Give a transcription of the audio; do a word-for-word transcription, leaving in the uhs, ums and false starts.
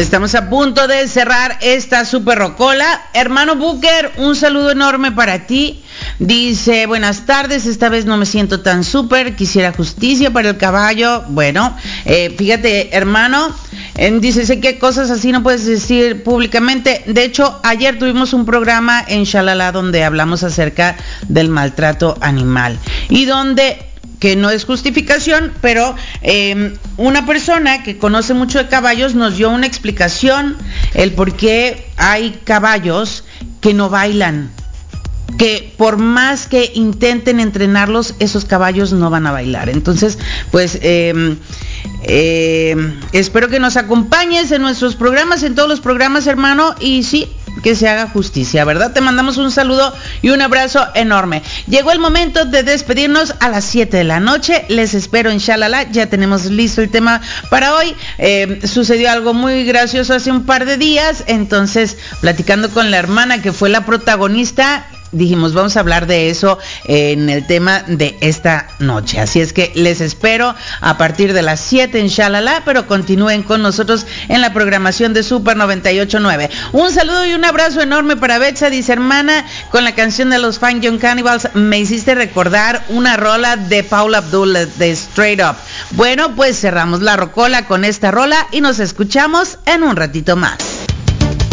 Estamos a punto de cerrar esta super rocola. Hermano Booker, un saludo enorme para ti. Dice, buenas tardes, esta vez no me siento tan súper, quisiera justicia para el caballo. Bueno, eh, fíjate, hermano, eh, dice, sé que cosas así no puedes decir públicamente. De hecho, ayer tuvimos un programa en Shalala donde hablamos acerca del maltrato animal y donde, que no es justificación, pero eh, una persona que conoce mucho de caballos nos dio una explicación, el por qué hay caballos que no bailan, que por más que intenten entrenarlos, esos caballos no van a bailar. Entonces, pues, eh, eh, espero que nos acompañes en nuestros programas, en todos los programas, hermano, y sí, que se haga justicia, ¿verdad? Te mandamos un saludo y un abrazo enorme. Llegó el momento de despedirnos a las siete de la noche. Les espero en Shalala. Ya tenemos listo el tema para hoy. Eh, sucedió algo muy gracioso hace un par de días. Entonces, platicando con la hermana que fue la protagonista, dijimos, vamos a hablar de eso en el tema de esta noche. Así es que les espero a partir de las siete en Shalala, pero continúen con nosotros en la programación de Super noventa y ocho punto nueve. Un saludo y un abrazo enorme para Betsa. Dice, hermana, con la canción de los Fine Young Cannibals me hiciste recordar una rola de Paula Abdul, de Straight Up. Bueno, pues cerramos la rocola con esta rola y nos escuchamos en un ratito más.